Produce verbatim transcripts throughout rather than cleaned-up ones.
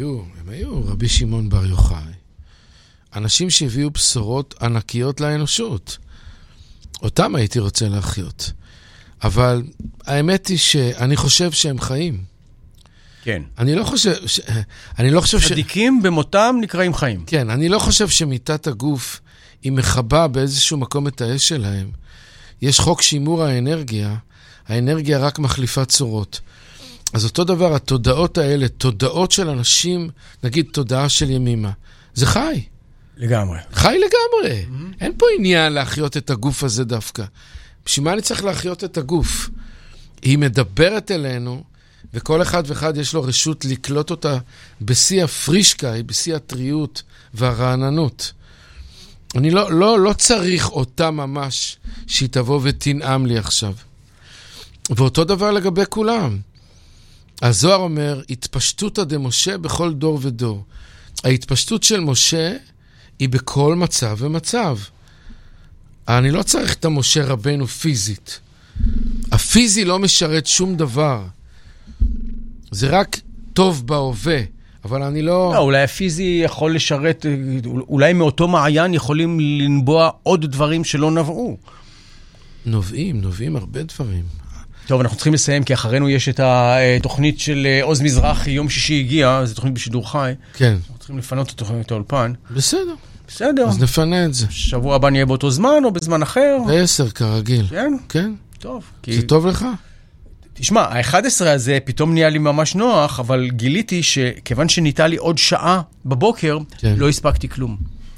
היו, הם היו, רבי שמעון בר יוחאי. אנשים שהביאו בשורות ענקיות לאנושות. אותם הייתי רוצה להחיות. אבל האמת היא שאני חושב שהם חיים. כן. אני לא חושב... ש... אני לא חושב ש... צדיקים במותם נקראים חיים. כן, אני לא חושב שמיטת הגוף היא מחבה באיזשהו מקום את האש שלהם. יש חוק שימור האנרגיה, האנרגיה רק מחליפה צורות. אז אותו דבר, התודעות האלה, תודעות של אנשים, נגיד תודעה של ימימה, זה חי. לגמרי. חי לגמרי. Mm-hmm. אין פה עניין להחיות את הגוף הזה דווקא. בשביל מה אני צריך להחיות את הגוף? היא מדברת אלינו, וכל אחד ואחד יש לו רשות לקלוט אותה בשיא הפרישקאי, בשיא הטריות והרעננות. אני לא, לא, לא צריך אותה ממש שהיא תבוא ותנעם לי עכשיו. ואותו דבר לגבי כולם. הזוהר אומר, התפשטותא דמשה בכל דור ודור. ההתפשטות של משה היא בכל מצב ומצב. אני לא צריך את המשה רבנו פיזית. הפיזי לא משרת שום דבר. זה רק טוב בהווה, אבל אני לא... לא, אולי הפיזי יכול לשרת, אולי מאותו מעיין יכולים לנבוע עוד דברים שלא נבעו. נובעים, נובעים הרבה דברים. טוב, אנחנו צריכים לסיים, כי אחרינו יש את התוכנית של עוז מזרחי, יום שישי הגיע, זו תוכנית בשידור חי. כן. אנחנו צריכים לפנות את תוכנית האולפן. בסדר. בסדר. אז נפנה את זה. שבוע הבא נהיה באותו זמן, או בזמן אחר? בעשר, כרגיל. כן? כן. טוב. זה טוב לך? תשמע, ה-אחד עשר הזה פתאום נהיה לי ממש נוח, אבל גיליתי שכיוון שניתה לי עוד שעה בבוקר, כן. לא הספקתי כלום.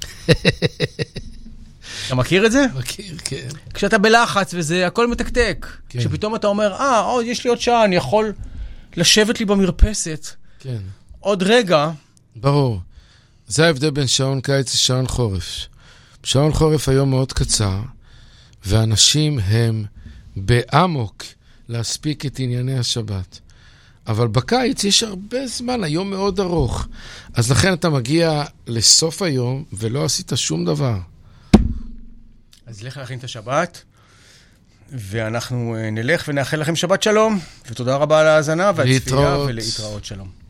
אתה מכיר את זה? מכיר, כן. כשאתה בלחץ וזה, הכל מתקתק. כן. כשפתאום אתה אומר, אה, עוד, יש לי עוד שעה, אני יכול לשבת לי במרפסת. כן. עוד רגע. ברור. זה ההבדל בין שעון קיץ לשעון חורף. שעון חורף היום מאוד קצר, ואנשים הם באמוק להספיק את ענייני השבת. אבל בקיץ יש הרבה זמן, היום מאוד ארוך. אז לכן אתה מגיע לסוף היום ולא עשית שום דבר. אז לך להכין את השבת, ואנחנו נלך ונאחל לכם שבת שלום, ותודה רבה על ההאזנה והצפייה, ולהתראות שלום.